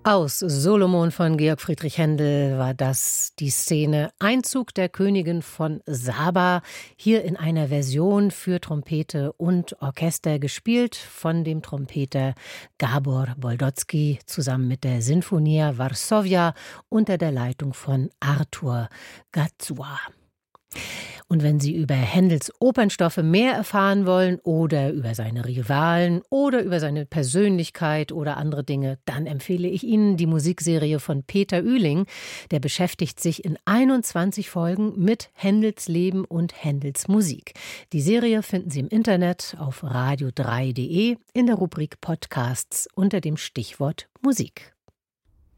Aus Solomon von Georg Friedrich Händel war das die Szene Einzug der Königin von Saba, hier in einer Version für Trompete und Orchester, gespielt von dem Trompeter Gabor Boldotsky zusammen mit der Sinfonia Varsovia unter der Leitung von Artur Gazua. Und wenn Sie über Händels Opernstoffe mehr erfahren wollen oder über seine Rivalen oder über seine Persönlichkeit oder andere Dinge, dann empfehle ich Ihnen die Musikserie von Peter Ühling. Der beschäftigt sich in 21 Folgen mit Händels Leben und Händels Musik. Die Serie finden Sie im Internet auf radio3.de in der Rubrik Podcasts unter dem Stichwort Musik.